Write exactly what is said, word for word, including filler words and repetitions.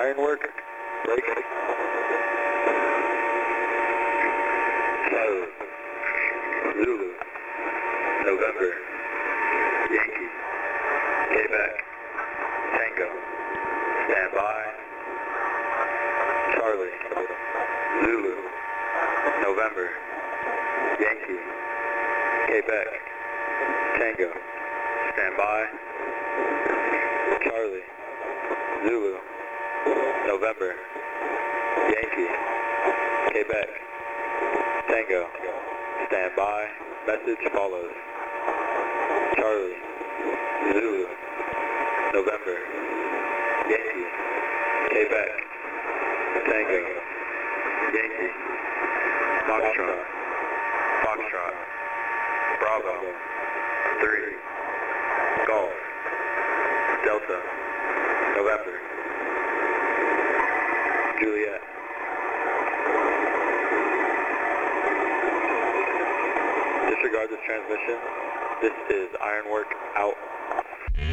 Ironwork, break. Charlie, Zulu, November, Yankee, Quebec, Tango, stand by. Charlie, Zulu, November, Yankee, Quebec, Tango, stand by. Charlie, Zulu, November, Yankee, Quebec, Tango, stand by. Message follows. Charlie, Zulu, November, Yankee, Quebec, Tango, Yankee, Foxtrot, Foxtrot, Bravo, three, Golf, Delta, November, Juliet. Disregard this transmission. This is Ironwork out.